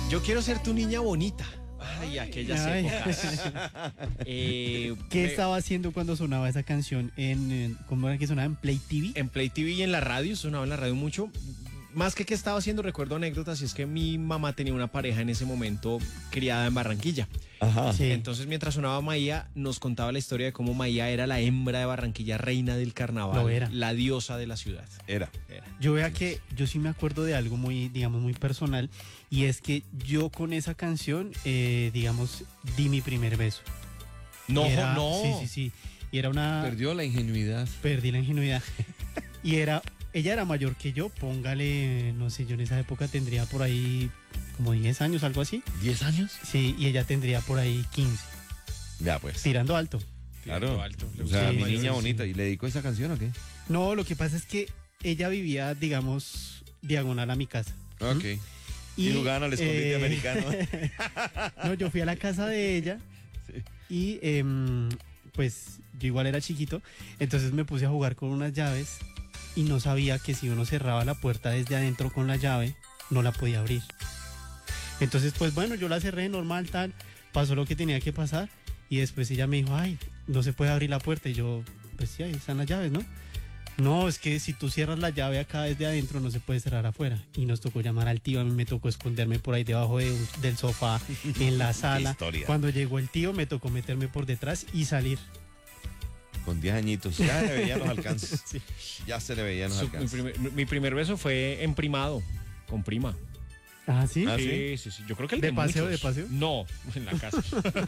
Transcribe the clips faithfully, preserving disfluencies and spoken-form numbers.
Yo quiero ser tu niña bonita. Ay, aquellas Ay. épocas. Eh, ¿Qué me- estaba haciendo cuando sonaba esa canción en, en- ¿cómo era que sonaba? ¿En Play T V? En Play T V y en la radio, sonaba en la radio mucho. Más que qué estaba haciendo, recuerdo anécdotas, y es que mi mamá tenía una pareja en ese momento criada en Barranquilla. Ajá. Sí. Entonces, mientras sonaba Maía, nos contaba la historia de cómo Maía era la hembra de Barranquilla, reina del carnaval, Lo era. la diosa de la ciudad. Era. Era. Yo vea que yo sí me acuerdo de algo muy, digamos, muy personal, y es que yo con esa canción, eh, digamos, di mi primer beso. No, Y era- no. Sí, sí, sí. Y era una... Perdió la ingenuidad. Perdí la ingenuidad. Y era... Ella era mayor que yo, póngale, no sé, yo en esa época tendría por ahí como diez años, algo así. ¿Diez años? Sí, y ella tendría por ahí quince, Ya, pues. tirando alto. Claro. Alto, le O sea, Sí, mi sí, niña sí. bonita. ¿Y le dedicó esa canción o qué? No, lo que pasa es que ella vivía, digamos, diagonal a mi casa. Ok. Y, jugaban al escondite eh, americano. No, yo fui a la casa de ella y em, pues yo igual era chiquito, entonces me puse a jugar con unas llaves y no sabía que si uno cerraba la puerta desde adentro con la llave, no la podía abrir. Entonces, pues bueno, yo la cerré normal, tal, pasó lo que tenía que pasar y después ella me dijo, ay, no se puede abrir la puerta. Y yo, pues sí, ahí están las llaves, ¿no? No, es que si tú cierras la llave acá desde adentro, no se puede cerrar afuera. Y nos tocó llamar al tío, a mí me tocó esconderme por ahí debajo de un- del sofá, en la sala. historia. Cuando llegó el tío, me tocó meterme por detrás y salir. Con diez añitos. Ya le veían los alcances. Sí. Ya se le veían los Su- mi, alcances. primer, mi primer beso fue en primado, con prima. Ah, ¿sí? Ah, sí, sí, sí. Yo creo que el ¿De de, paseo, muchos. de paseo? No, en la casa.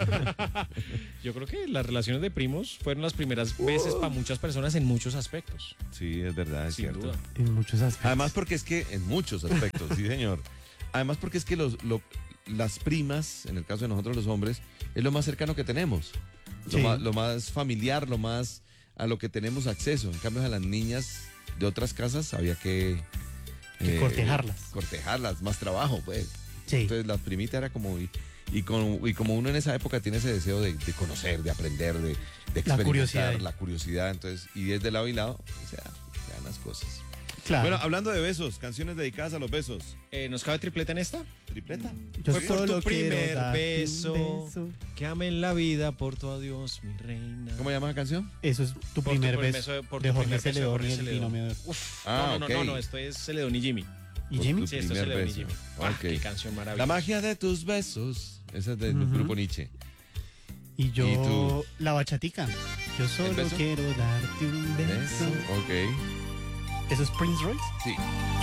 Yo creo que las relaciones de primos fueron las primeras veces para muchas personas en muchos aspectos. Sí, es verdad, es Sin cierto. duda. En muchos aspectos. Además porque es que, en muchos aspectos, sí señor. Además porque es que los, lo- las primas, en el caso de nosotros los hombres, es lo más cercano que tenemos. Lo, Sí. más, lo más familiar, lo más a lo que tenemos acceso. En cambio a las niñas de otras casas había que... Que cortejarlas. Cortejarlas, más trabajo, pues. Sí. Entonces la primita era como... Y, y, con- y como uno en esa época tiene ese deseo de, de conocer, de aprender, de, de experimentar, curiosidad. la curiosidad, entonces, y es de lado y lado, o sea, se dan las cosas. Claro. Bueno, hablando de besos, canciones dedicadas a los besos. Eh, ¿Nos cabe tripleta en esta? ¿Tripleta? yo fue por solo tu primer quiero darte un beso. beso. Que ame en la vida por tu adiós, mi reina. ¿Cómo se llama la canción? Eso es tu Por primer tu beso, beso, por de tu Jorge primer beso de Celedón Jorge y el Celedón. binomio de oro. Uf, Ah, no, no, ok. no, no, esto es Celedón y Jimmy. ¿Y Por Jimmy? tu Sí, esto es primer Celedón y beso. Jimmy. Ah, Ok. qué canción La maravillosa. magia de tus besos. Esa es del Ujú. grupo Nietzsche. Y yo, ¿Y tú? la bachatica. Yo solo beso? quiero darte un beso. Beso. Ok. ¿Eso es Prince Royce? Sí.